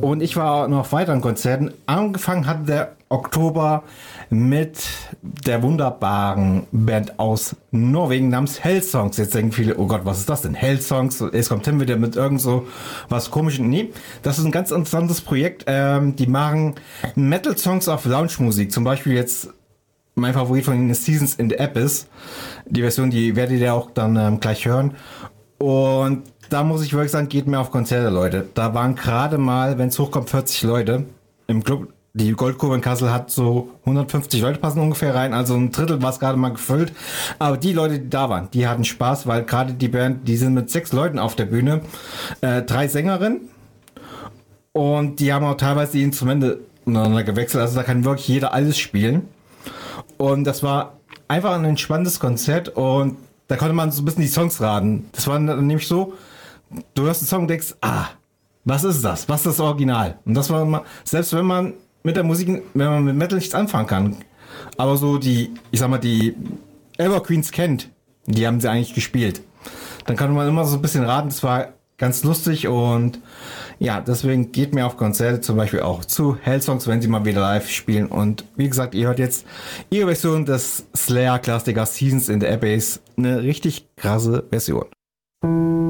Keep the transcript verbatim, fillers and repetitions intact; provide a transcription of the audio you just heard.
Und ich war noch weiter an Konzerten. Angefangen hat der Oktober mit der wunderbaren Band aus Norwegen namens Hellsongs. Jetzt denken viele, oh Gott, was ist das denn? Hellsongs? Jetzt kommt Tim wieder mit irgend so was Komischem. Nee, das ist ein ganz interessantes Projekt. Ähm, die machen Metal-Songs auf Lounge-Musik. Zum Beispiel jetzt mein Favorit von ihnen ist Seasons in the Abyss. Die Version, die werdet ihr auch dann ähm, gleich hören. Und da muss ich wirklich sagen, geht mir auf Konzerte, Leute. Da waren gerade mal, wenn es hochkommt, vierzig Leute im Club. Die Goldkurve in Kassel hat so hundertfünfzig Leute passen ungefähr rein, also ein Drittel war es gerade mal gefüllt. Aber die Leute, die da waren, die hatten Spaß, weil gerade die Band, die sind mit sechs Leuten auf der Bühne, äh, drei Sängerinnen und die haben auch teilweise die Instrumente untereinander gewechselt, also da kann wirklich jeder alles spielen. Und das war einfach ein entspanntes Konzert und da konnte man so ein bisschen die Songs raten. Das war dann nämlich so, du hörst den Song und denkst, ah, was ist das? Was ist das Original? Und das war immer, selbst wenn man mit der Musik, wenn man mit Metal nichts anfangen kann, aber so die, ich sag mal, die Evergreens kennt, die haben sie eigentlich gespielt. Dann kann man immer so ein bisschen raten, das war ganz lustig und ja, deswegen geht mir auf Konzerte zum Beispiel auch zu Hellsongs, wenn sie mal wieder live spielen. Und wie gesagt, ihr hört jetzt ihre Version des Slayer-Klassikers Seasons in the Abyss, eine richtig krasse Version.